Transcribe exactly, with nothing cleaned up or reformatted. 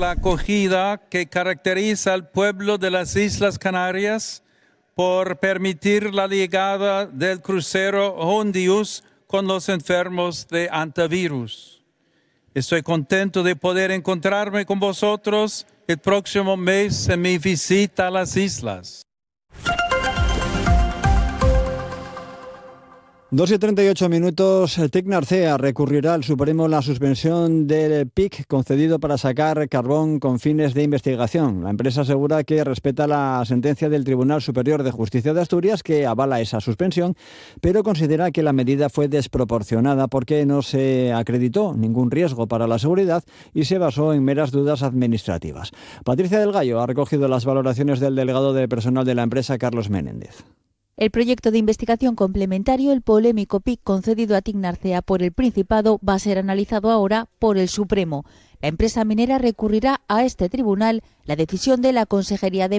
la acogida que caracteriza al pueblo de las Islas Canarias, por permitir la llegada del crucero Hondius con los enfermos de antivirus. Estoy contento de poder encontrarme con vosotros el próximo mes en mi visita a las islas. dos y treinta y ocho minutos. Tecnarcea recurrirá al Supremo la suspensión del P I C concedido para sacar carbón con fines de investigación. La empresa asegura que respeta la sentencia del Tribunal Superior de Justicia de Asturias que avala esa suspensión, pero considera que la medida fue desproporcionada porque no se acreditó ningún riesgo para la seguridad y se basó en meras dudas administrativas. Patricia del Gallo ha recogido las valoraciones del delegado de personal de la empresa, Carlos Menéndez. El proyecto de investigación complementario, el polémico P I C concedido a Tecnarcea por el Principado, va a ser analizado ahora por el Supremo. La empresa minera recurrirá a este tribunal la decisión de la Consejería de